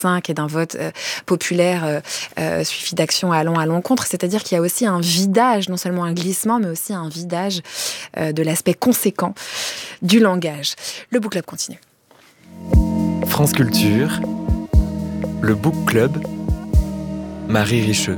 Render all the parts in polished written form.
et d'un vote populaire suivi d'actions allant à l'encontre. C'est-à-dire qu'il y a aussi un vidage, non seulement un glissement, mais aussi un vidage de l'aspect conséquent du langage. Le Book Club continue. France Culture, le Book Club, Marie Richeux.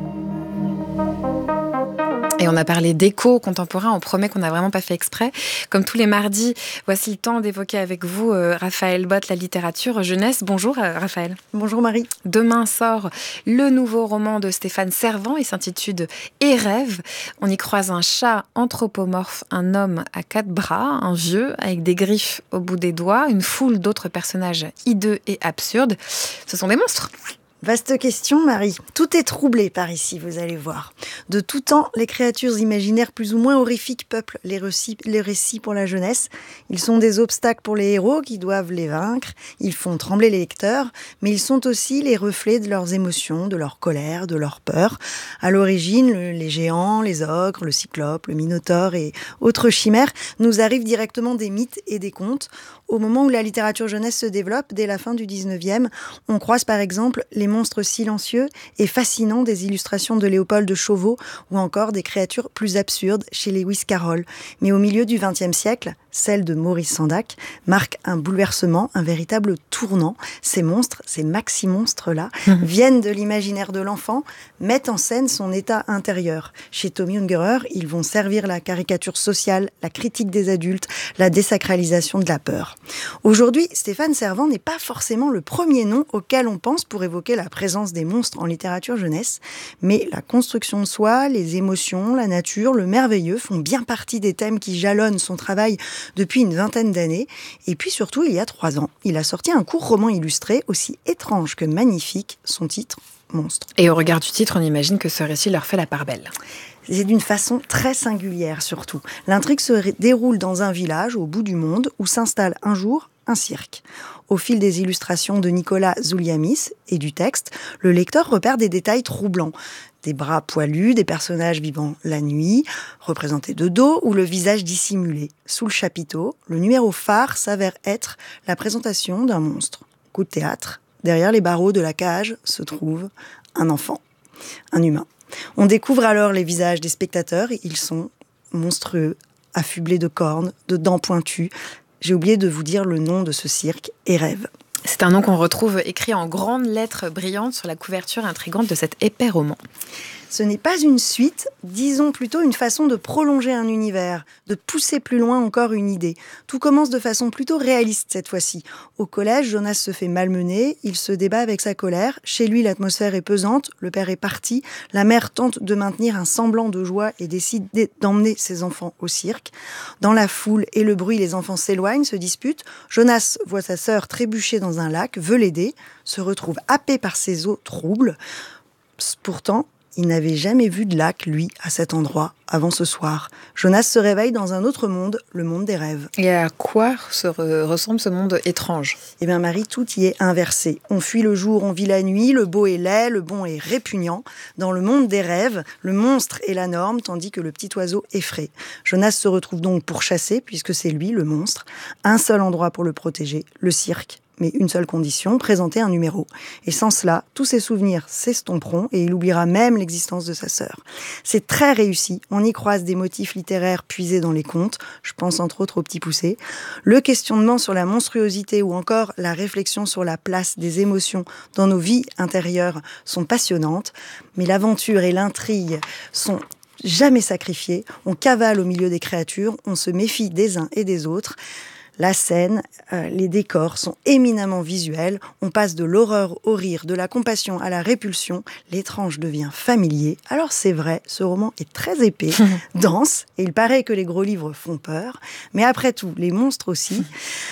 Et on a parlé d'écho contemporain, on promet qu'on n'a vraiment pas fait exprès. Comme tous les mardis, voici le temps d'évoquer avec vous Raphaël Botte, la littérature jeunesse. Bonjour Raphaël. Bonjour Marie. Demain sort le nouveau roman de Stéphane Servan, il s'intitule Et rêve. On y croise un chat anthropomorphe, un homme à 4 bras, un vieux avec des griffes au bout des doigts, une foule d'autres personnages hideux et absurdes. Ce sont des monstres. Vaste question, Marie. Tout est troublé par ici, vous allez voir. De tout temps, les créatures imaginaires plus ou moins horrifiques peuplent les récits pour la jeunesse. Ils sont des obstacles pour les héros qui doivent les vaincre. Ils font trembler les lecteurs, mais ils sont aussi les reflets de leurs émotions, de leur colère, de leur peur. À l'origine, les géants, les ogres, le cyclope, le minotaure et autres chimères nous arrivent directement des mythes et des contes. Au moment où la littérature jeunesse se développe, dès la fin du 19e, on croise par exemple les monstres silencieux et fascinants des illustrations de Léopold de Chauveau ou encore des créatures plus absurdes chez Lewis Carroll. Mais au milieu du XXe siècle, celle de Maurice Sendak marque un bouleversement, un véritable tournant. Ces monstres, ces maxi-monstres-là, viennent de l'imaginaire de l'enfant, mettent en scène son état intérieur. Chez Tommy Ungerer, ils vont servir la caricature sociale, la critique des adultes, la désacralisation de la peur. Aujourd'hui, Stéphane Servan n'est pas forcément le premier nom auquel on pense pour évoquer la présence des monstres en littérature jeunesse, mais la construction de soi, les émotions, la nature, le merveilleux font bien partie des thèmes qui jalonnent son travail depuis une vingtaine d'années. Et puis surtout, il y a 3 ans, il a sorti un court roman illustré aussi étrange que magnifique, son titre, Monstre. Et au regard du titre, on imagine que ce récit leur fait la part belle. C'est d'une façon très singulière surtout. L'intrigue se déroule dans un village au bout du monde où s'installe un jour un cirque. Au fil des illustrations de Nicolas Zouliamis et du texte, le lecteur repère des détails troublants. Des bras poilus, des personnages vivant la nuit, représentés de dos ou le visage dissimulé. Sous le chapiteau, le numéro phare s'avère être la présentation d'un monstre. Coup de théâtre, derrière les barreaux de la cage se trouve un enfant, un humain. On découvre alors les visages des spectateurs. Ils sont monstrueux, affublés de cornes, de dents pointues. J'ai oublié de vous dire le nom de ce cirque, Et rêve. C'est un nom qu'on retrouve écrit en grandes lettres brillantes sur la couverture intrigante de cet épais roman. Ce n'est pas une suite, disons plutôt une façon de prolonger un univers, de pousser plus loin encore une idée. Tout commence de façon plutôt réaliste cette fois-ci. Au collège, Jonas se fait malmener, il se débat avec sa colère. Chez lui, l'atmosphère est pesante, le père est parti, la mère tente de maintenir un semblant de joie et décide d'emmener ses enfants au cirque. Dans la foule et le bruit, les enfants s'éloignent, se disputent. Jonas voit sa sœur trébucher dans un lac, veut l'aider, se retrouve happé par ses eaux troubles. Pourtant, il n'avait jamais vu de lac, lui, à cet endroit, avant ce soir. Jonas se réveille dans un autre monde, le monde des rêves. Et à quoi ressemble ce monde étrange ? Eh bien Marie, tout y est inversé. On fuit le jour, on vit la nuit, le beau est laid, le bon est répugnant. Dans le monde des rêves, le monstre est la norme, tandis que le petit oiseau effraie. Jonas se retrouve donc pourchassé, puisque c'est lui, le monstre. Un seul endroit pour le protéger, le cirque. Mais une seule condition, présenter un numéro. Et sans cela, tous ses souvenirs s'estomperont et il oubliera même l'existence de sa sœur. C'est très réussi. On y croise des motifs littéraires puisés dans les contes. Je pense entre autres au Petit Poucet. Le questionnement sur la monstruosité ou encore la réflexion sur la place des émotions dans nos vies intérieures sont passionnantes. Mais l'aventure et l'intrigue sont jamais sacrifiées. On cavale au milieu des créatures. On se méfie des uns et des autres. La scène, les décors sont éminemment visuels. On passe de l'horreur au rire, de la compassion à la répulsion. L'étrange devient familier. Alors c'est vrai, ce roman est très épais, dense, et il paraît que les gros livres font peur. Mais après tout, les monstres aussi.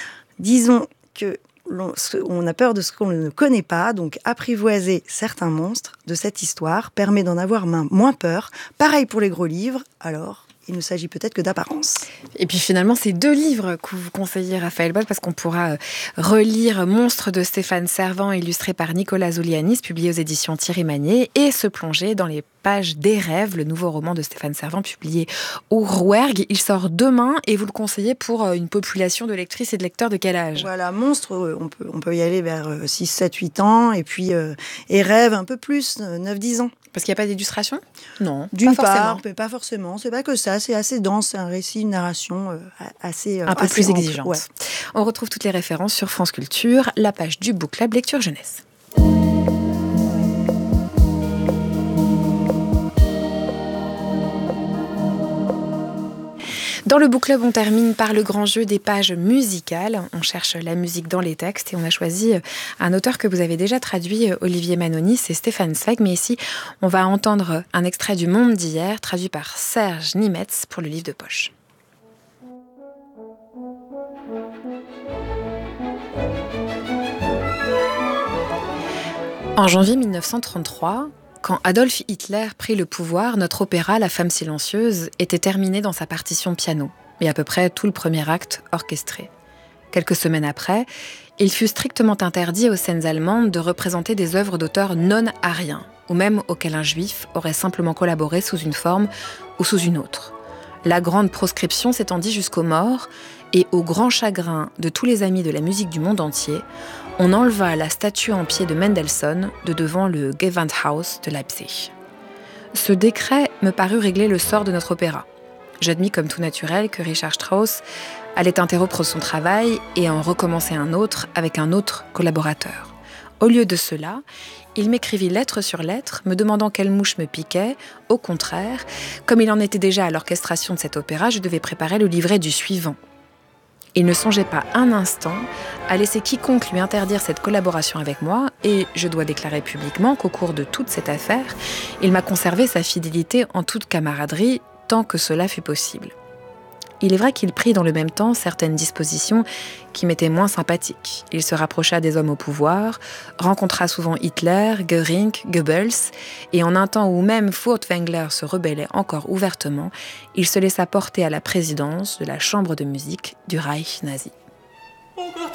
Disons que on a peur de ce qu'on ne connaît pas, donc apprivoiser certains monstres de cette histoire permet d'en avoir moins peur. Pareil pour les gros livres, alors il ne s'agit peut-être que d'apparence. Et puis finalement, c'est 2 livres que vous conseillez, Raphaël Boll, parce qu'on pourra relire Monstre de Stéphane Servan, illustré par Nicolas Zoulianis, publié aux éditions Thierry Magnier, et se plonger dans les pages des rêves, le nouveau roman de Stéphane Servan, publié au Rouergue. Il sort demain et vous le conseillez pour une population de lectrices et de lecteurs de quel âge ? Voilà, Monstre, on peut y aller vers 6, 7, 8 ans, et puis et Rêve un peu plus, 9, 10 ans. Parce qu'il n'y a pas d'illustration ? Non, D'une pas part, forcément. mais pas forcément. C'est pas que ça, c'est assez dense, c'est un récit, une narration assez un peu assez plus ample. exigeante. Ouais. On retrouve toutes les références sur France Culture, la page du Book Club Lecture Jeunesse. Dans le Book Club, on termine par le grand jeu des pages musicales. On cherche la musique dans les textes et on a choisi un auteur que vous avez déjà traduit, Olivier Manoni, c'est Stéphane Zweig. Mais ici, on va entendre un extrait du Monde d'hier, traduit par Serge Nimetz pour le livre de poche. En janvier 1933, quand Adolf Hitler prit le pouvoir, notre opéra La Femme silencieuse était terminé dans sa partition piano, et à peu près tout le premier acte orchestré. Quelques semaines après, il fut strictement interdit aux scènes allemandes de représenter des œuvres d'auteurs non-ariens, ou même auxquelles un juif aurait simplement collaboré sous une forme ou sous une autre. La grande proscription s'étendit jusqu'aux morts, et au grand chagrin de tous les amis de la musique du monde entier, on enleva la statue en pied de Mendelssohn de devant le Gewandhaus de Leipzig. Ce décret me parut régler le sort de notre opéra. J'admis comme tout naturel que Richard Strauss allait interrompre son travail et en recommencer un autre avec un autre collaborateur. Au lieu de cela, il m'écrivit lettre sur lettre, me demandant quelle mouche me piquait. Au contraire, comme il en était déjà à l'orchestration de cet opéra, je devais préparer le livret du suivant. Il ne songeait pas un instant à laisser quiconque lui interdire cette collaboration avec moi, et je dois déclarer publiquement qu'au cours de toute cette affaire, il m'a conservé sa fidélité en toute camaraderie, tant que cela fut possible. Il est vrai qu'il prit dans le même temps certaines dispositions qui m'étaient moins sympathiques. Il se rapprocha des hommes au pouvoir, rencontra souvent Hitler, Göring, Goebbels, et en un temps où même Furtwängler se rebellait encore ouvertement, il se laissa porter à la présidence de la chambre de musique du Reich nazi.